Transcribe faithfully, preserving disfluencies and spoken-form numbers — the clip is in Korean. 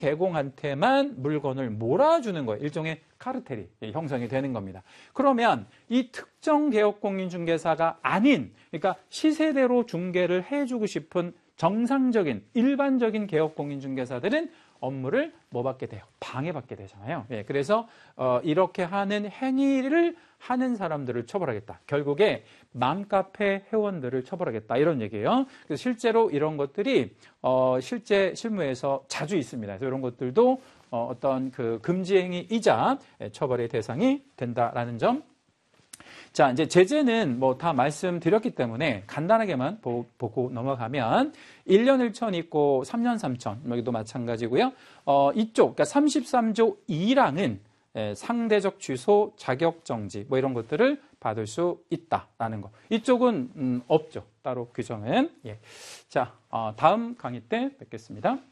개공한테만 물건을 몰아주는 거예요. 일종의 카르텔이 형성이 되는 겁니다. 그러면 이 특정 개업공인중개사가 아닌, 그러니까 시세대로 중개를 해주고 싶은 정상적인 일반적인 개업공인중개사들은 업무를 뭐 받게 돼요? 방해받게 되잖아요. 예, 그래서 어, 이렇게 하는 행위를 하는 사람들을 처벌하겠다. 결국에 맘카페 회원들을 처벌하겠다. 이런 얘기예요. 그래서 실제로 이런 것들이 어, 실제 실무에서 자주 있습니다. 그래서 이런 것들도 어, 어떤 그 금지 행위이자 처벌의 대상이 된다라는 점. 자, 이제 제재는 뭐 다 말씀드렸기 때문에 간단하게만 보, 보고 넘어가면 일 년 일 천 있고 삼 년 삼 천, 여기도 마찬가지고요. 어, 이쪽, 그러니까 삼십삼 조 이랑은 예, 상대적 취소, 자격정지 뭐 이런 것들을 받을 수 있다라는 거. 이쪽은 음, 없죠. 따로 규정은. 예. 자, 어, 다음 강의 때 뵙겠습니다.